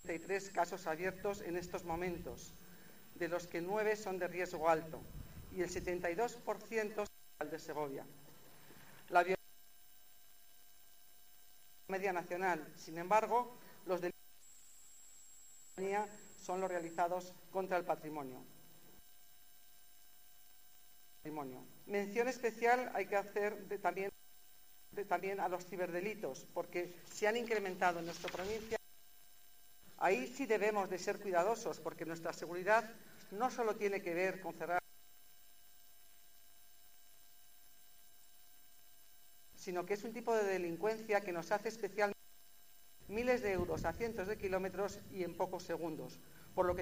33 casos abiertos en estos momentos, de los que 9 son de riesgo alto y el 72% son de Segovia. La violencia media nacional, sin embargo, los delitos son los realizados contra el patrimonio. Mención especial hay que hacer también a los ciberdelitos, porque se han incrementado en nuestra provincia. Ahí sí debemos de ser cuidadosos, porque nuestra seguridad no solo tiene que ver con cerrar, sino que es un tipo de delincuencia que nos hace especialmente miles de euros a cientos de kilómetros y en pocos segundos, por lo que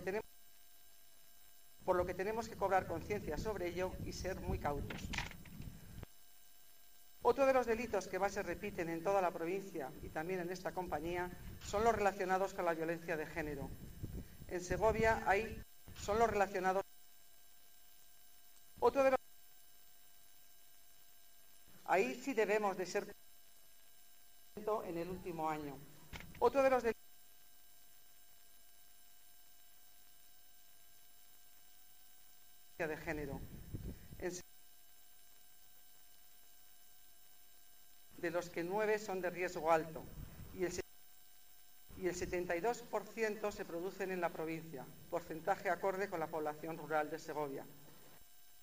tenemos que cobrar conciencia sobre ello y ser muy cautos. Otro de los delitos que más se repiten en toda la provincia y también en esta compañía son los relacionados con la violencia de género. En Segovia son los relacionados. Ahí sí debemos de ser en el último año. Otro de los delitos de género. De los que 9 son de riesgo alto y el 72% se producen en la provincia, porcentaje acorde con la población rural de Segovia.